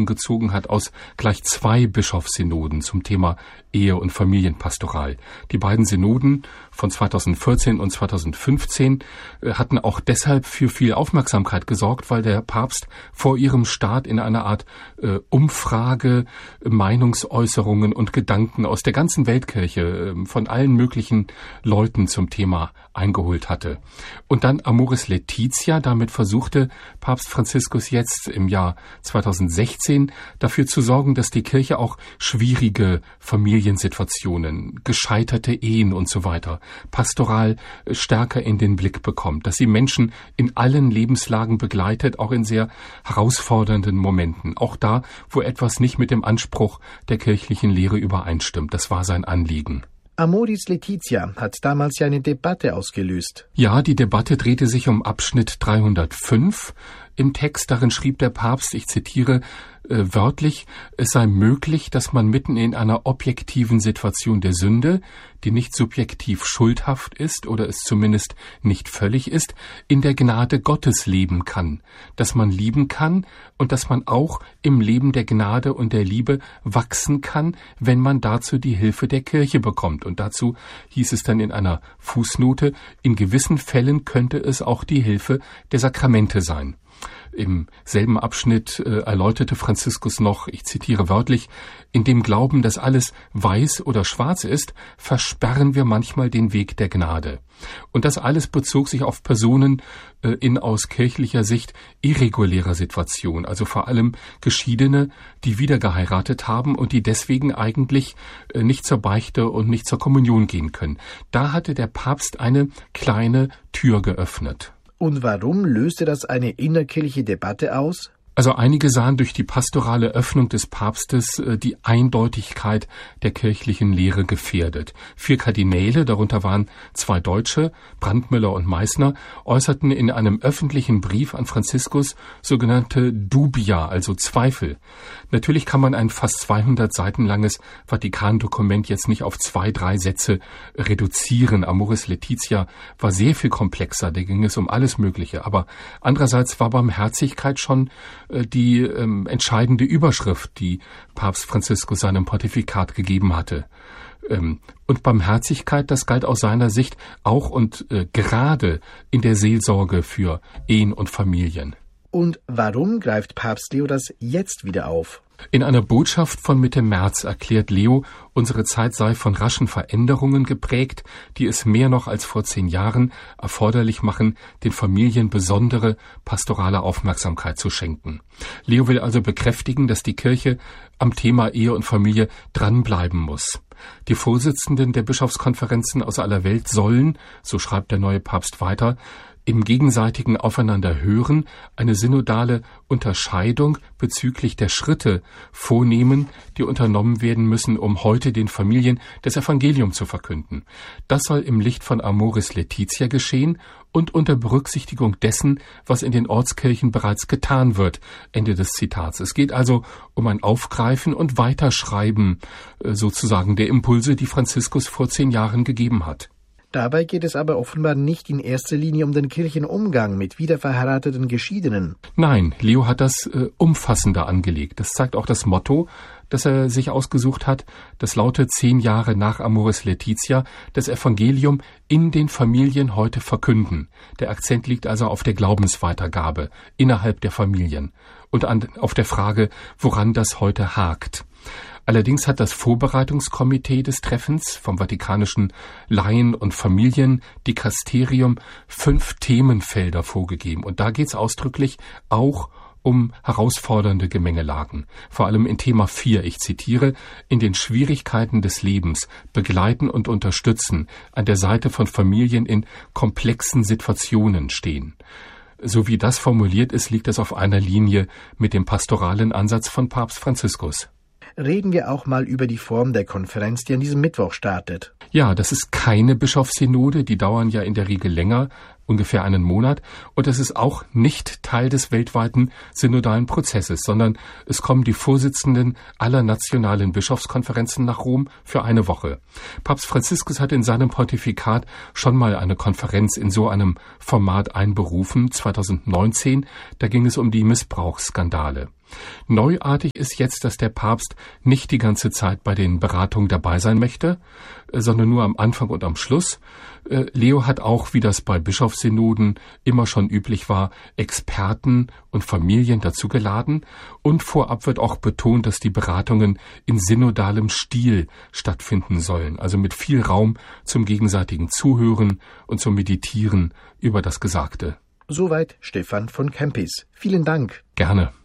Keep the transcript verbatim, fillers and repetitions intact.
Folgen gezogen hat aus gleich zwei Bischofssynoden zum Thema Ehe- und Familienpastoral. Die beiden Synoden von zweitausendvierzehn und zweitausendfünfzehn hatten auch deshalb für viel Aufmerksamkeit gesorgt, weil der Papst vor ihrem Start in einer Art äh, Umfrage Meinungsäußerungen und Gedanken aus der ganzen Weltkirche äh, von allen möglichen Leuten zum Thema eingeholt hatte. Und dann Amoris Laetitia, damit versuchte Papst Franziskus jetzt im Jahr zweitausendsechzehn dafür zu sorgen, dass die Kirche auch schwierige Familiensituationen, gescheiterte Ehen und so weiter pastoral stärker in den Blick bekommt, dass sie Menschen in allen Lebenslagen begleitet, auch in sehr herausfordernden Momenten, auch da, wo etwas nicht mit dem Anspruch der kirchlichen Lehre übereinstimmt. Das war sein Anliegen. Amoris Laetitia hat damals ja eine Debatte ausgelöst. Ja, die Debatte drehte sich um Abschnitt dreihundertfünf. Im Text darin schrieb der Papst, ich zitiere äh, wörtlich, es sei möglich, dass man mitten in einer objektiven Situation der Sünde, die nicht subjektiv schuldhaft ist oder es zumindest nicht völlig ist, in der Gnade Gottes leben kann, dass man lieben kann und dass man auch im Leben der Gnade und der Liebe wachsen kann, wenn man dazu die Hilfe der Kirche bekommt. Und dazu hieß es dann in einer Fußnote, in gewissen Fällen könnte es auch die Hilfe der Sakramente sein. Im selben Abschnitt äh, erläuterte Franziskus noch, ich zitiere wörtlich, in dem Glauben, dass alles weiß oder schwarz ist, versperren wir manchmal den Weg der Gnade. Und das alles bezog sich auf Personen äh, in aus kirchlicher Sicht irregulärer Situation, also vor allem Geschiedene, die wieder geheiratet haben und die deswegen eigentlich äh, nicht zur Beichte und nicht zur Kommunion gehen können. Da hatte der Papst eine kleine Tür geöffnet. Und warum löste das eine innerkirchliche Debatte aus? Also einige sahen durch die pastorale Öffnung des Papstes äh, die Eindeutigkeit der kirchlichen Lehre gefährdet. Vier Kardinäle, darunter waren zwei Deutsche, Brandmüller und Meißner, äußerten in einem öffentlichen Brief an Franziskus sogenannte Dubia, also Zweifel. Natürlich kann man ein fast zweihundert Seiten langes Vatikan-Dokument jetzt nicht auf zwei, drei Sätze reduzieren. Amoris Laetitia war sehr viel komplexer, da ging es um alles Mögliche. Aber andererseits war Barmherzigkeit schon die ähm, entscheidende Überschrift, die Papst Franziskus seinem Pontifikat gegeben hatte. Ähm, und Barmherzigkeit, das galt aus seiner Sicht auch und äh, gerade in der Seelsorge für Ehen und Familien. Und warum greift Papst Leo das jetzt wieder auf? In einer Botschaft von Mitte März erklärt Leo, unsere Zeit sei von raschen Veränderungen geprägt, die es mehr noch als vor zehn Jahren erforderlich machen, den Familien besondere pastorale Aufmerksamkeit zu schenken. Leo will also bekräftigen, dass die Kirche am Thema Ehe und Familie dranbleiben muss. Die Vorsitzenden der Bischofskonferenzen aus aller Welt sollen, so schreibt der neue Papst weiter, im gegenseitigen Aufeinander hören, eine synodale Unterscheidung bezüglich der Schritte vornehmen, die unternommen werden müssen, um heute den Familien das Evangelium zu verkünden. Das soll im Licht von Amoris Laetitia geschehen und unter Berücksichtigung dessen, was in den Ortskirchen bereits getan wird. Ende des Zitats. Es geht also um ein Aufgreifen und Weiterschreiben sozusagen der Impulse, die Franziskus vor zehn Jahren gegeben hat. Dabei geht es aber offenbar nicht in erster Linie um den Kirchenumgang mit wiederverheirateten Geschiedenen. Nein, Leo hat das äh, umfassender angelegt. Das zeigt auch das Motto, das er sich ausgesucht hat. Das lautet zehn Jahre nach Amoris Laetitia, das Evangelium in den Familien heute verkünden. Der Akzent liegt also auf der Glaubensweitergabe innerhalb der Familien und an, auf der Frage, woran das heute hakt. Allerdings hat das Vorbereitungskomitee des Treffens vom Vatikanischen Laien- und Familiendikasterium fünf Themenfelder vorgegeben. Und da geht es ausdrücklich auch um herausfordernde Gemengelagen. Vor allem in Thema vier, ich zitiere, in den Schwierigkeiten des Lebens begleiten und unterstützen, an der Seite von Familien in komplexen Situationen stehen. So wie das formuliert ist, liegt es auf einer Linie mit dem pastoralen Ansatz von Papst Franziskus. Reden wir auch mal über die Form der Konferenz, die an diesem Mittwoch startet. Ja, das ist keine Bischofssynode, die dauern ja in der Regel länger ungefähr einen Monat, und es ist auch nicht Teil des weltweiten synodalen Prozesses, sondern es kommen die Vorsitzenden aller nationalen Bischofskonferenzen nach Rom für eine Woche. Papst Franziskus hat in seinem Pontifikat schon mal eine Konferenz in so einem Format einberufen, zweitausendneunzehn, da ging es um die Missbrauchsskandale. Neuartig ist jetzt, dass der Papst nicht die ganze Zeit bei den Beratungen dabei sein möchte, sondern nur am Anfang und am Schluss. Leo hat auch, wie das bei Bischofssynoden immer schon üblich war, Experten und Familien dazu geladen, und vorab wird auch betont, dass die Beratungen in synodalem Stil stattfinden sollen, also mit viel Raum zum gegenseitigen Zuhören und zum Meditieren über das Gesagte. Soweit Stefan von Kempis. Vielen Dank. Gerne.